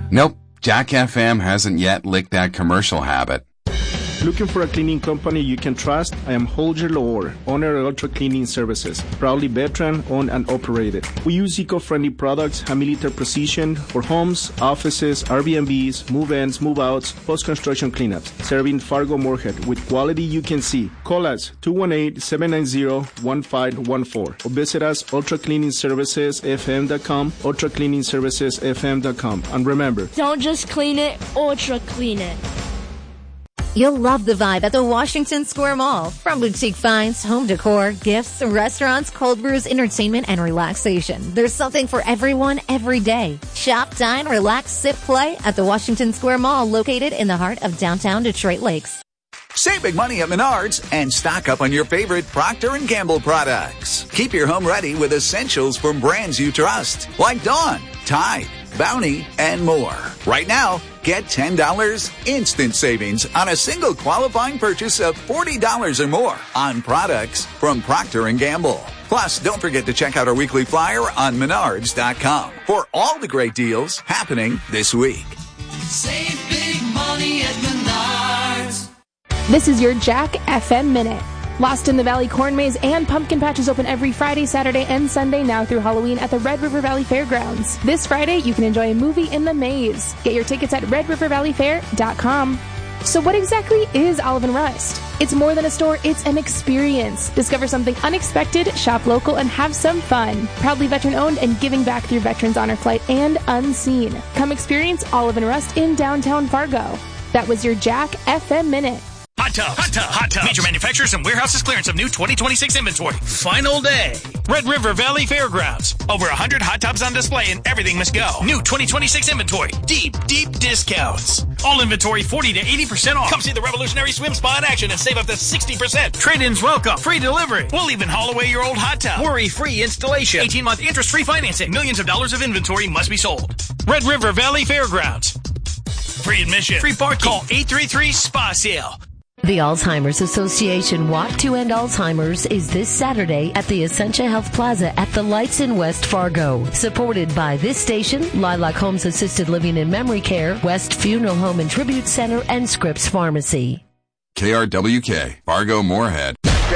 Nope, Jack FM hasn't yet licked that commercial habit. Looking for a cleaning company you can trust? I am Holger Lohr, owner of Ultra Cleaning Services, proudly veteran owned and operated. We use eco-friendly products and military precision for homes, offices, Airbnbs, move-ins, move-outs, post-construction cleanups, serving Fargo Moorhead with quality you can see. Call us 218-790-1514 or visit us ultracleaningservicesfm.com, ultracleaningservicesfm.com. And remember, don't just clean it, ultra clean it. You'll love the vibe at the Washington Square Mall. From boutique finds, home decor, gifts, restaurants, cold brews, entertainment, and relaxation. There's something for everyone every day. Shop, dine, relax, sip, play at the Washington Square Mall located in the heart of downtown Detroit Lakes. Save big money at Menards and stock up on your favorite Procter & Gamble products. Keep your home ready with essentials from brands you trust, like Dawn, Tide, Bounty, and more. Right now, get $10 instant savings on a single qualifying purchase of $40 or more on products from Procter & Gamble. Plus, don't forget to check out our weekly flyer on Menards.com for all the great deals happening this week. Save big money at Menards. This is your Jack FM Minute. Lost in the Valley Corn Maze and Pumpkin Patch is open every Friday, Saturday, and Sunday now through Halloween at the Red River Valley Fairgrounds. This Friday, you can enjoy a movie in the maze. Get your tickets at redrivervalleyfair.com. So what exactly is Olive and Rust? It's more than a store, it's an experience. Discover something unexpected, shop local, and have some fun. Proudly veteran-owned and giving back through Veterans Honor Flight and Unseen. Come experience Olive and Rust in downtown Fargo. That was your Jack FM Minute. Hot Tubs. Major manufacturers and warehouses clearance of new 2026 inventory. Final day. Red River Valley Fairgrounds. Over 100 hot tubs on display and everything must go. New 2026 inventory. Deep discounts. All inventory 40 to 80% off. Come see the revolutionary swim spa in action and save up to 60%. Trade-ins welcome. Free delivery. We'll even haul away your old hot tub. Worry-free installation. 18-month interest-free financing. Millions of dollars of inventory must be sold. Red River Valley Fairgrounds. Free admission. Free parking. Call 833-SPA-SALE. The Alzheimer's Association Walk to End Alzheimer's is this Saturday at the Essentia Health Plaza at the Lights in West Fargo. Supported by this station, Lilac Homes Assisted Living and Memory Care, West Funeral Home and Tribute Center, and Scripps Pharmacy. KRWK, Fargo Moorhead.